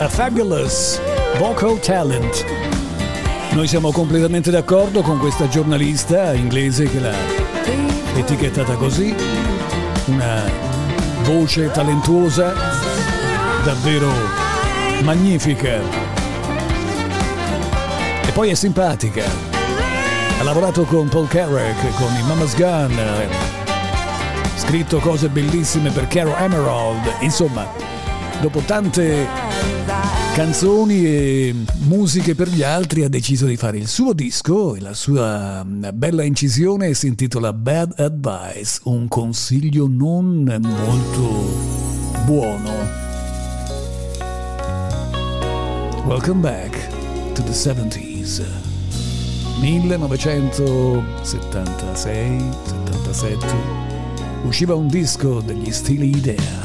A Fabulous Vocal Talent. Noi siamo completamente d'accordo con questa giornalista inglese che l'ha etichettata così. Una voce talentuosa, davvero magnifica. E poi è simpatica. Ha lavorato con Paul Carrack, con i Mama's Gun, scritto cose bellissime per Caro Emerald. Insomma, dopo tante canzoni e musiche per gli altri ha deciso di fare il suo disco e la sua bella incisione si intitola Bad Advice, un consiglio non molto buono. Welcome back to the 70s. 1976-77 usciva un disco degli Stili Idea.